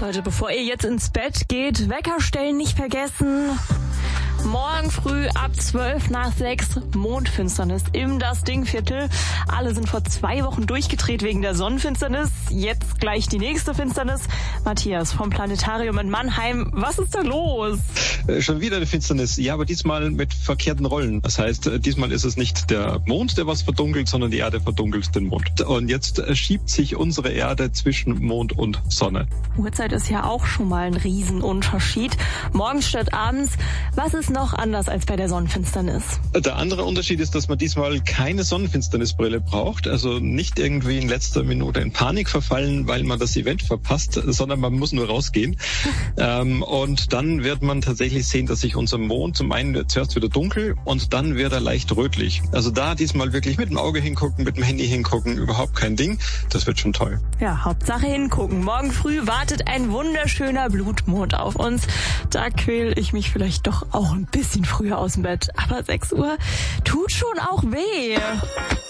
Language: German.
Leute, bevor ihr jetzt ins Bett geht, Wecker stellen nicht vergessen. Morgen früh ab 5:12 Mondfinsternis im Das Ding-Viertel. Alle sind vor 2 Wochen durchgedreht wegen der Sonnenfinsternis. Jetzt gleich die nächste Finsternis. Matthias vom Planetarium in Mannheim. Was ist da los? Schon wieder eine Finsternis. Ja, aber diesmal mit verkehrten Rollen. Das heißt, diesmal ist es nicht der Mond, der was verdunkelt, sondern die Erde verdunkelt den Mond. Und jetzt schiebt sich unsere Erde zwischen Mond und Sonne. Uhrzeit ist ja auch schon mal ein Riesenunterschied. Morgens statt abends. Was ist noch anders als bei der Sonnenfinsternis? Der andere Unterschied ist, dass man diesmal keine Sonnenfinsternisbrille braucht. Also nicht irgendwie in letzter Minute in Panik verfallen, weil man das Event verpasst, sondern man muss nur rausgehen. Und dann wird man tatsächlich sehen, dass sich unser Mond zum einen wird zuerst wieder dunkel und dann wird er leicht rötlich. Also da diesmal wirklich mit dem Auge hingucken, mit dem Handy hingucken, überhaupt kein Ding. Das wird schon toll. Ja, Hauptsache hingucken. Morgen früh wartet ein wunderschöner Blutmond auf uns. Da quäl ich mich vielleicht doch auch ein bisschen früher aus dem Bett. Aber 6 Uhr tut schon auch weh.